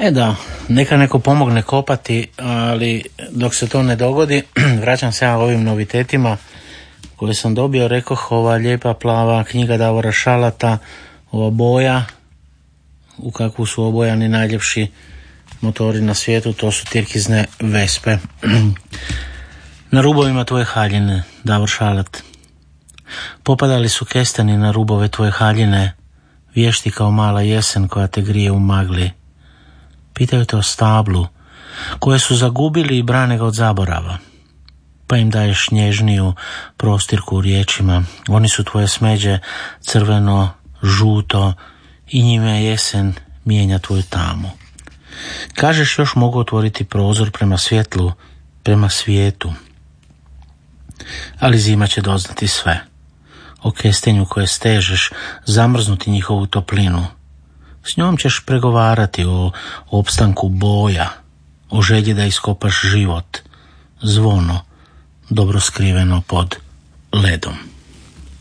Da, neka neko pomogne kopati, ali dok se to ne dogodi, vraćam se ja ovim novitetima koje sam dobio. Rekoh, ova lijepa plava knjiga Davora Šalata, ova boja u kakvu su obojani najljepši motori na svijetu, to su tirkizne Vespe. Na rubovima tvoje haljine, Davor Šalat. Popadali su kesteni na rubove tvoje haljine, vješti kao mala jesen koja te grije u magli. Pitaju te o stablu, koje su zagubili i brane ga od zaborava. Pa im daješ nježniju prostirku u riječima. Oni su tvoje smeđe, crveno, žuto, i njime jesen mijenja tvoju tamu. Kažeš, još mogu otvoriti prozor prema svjetlu, prema svijetu. Ali zima će doznati sve. O kestenju koje stežeš, zamrznuti njihovu toplinu. S njom ćeš pregovarati o opstanku boja, o želji da iskopaš život, zvono, dobro skriveno pod ledom.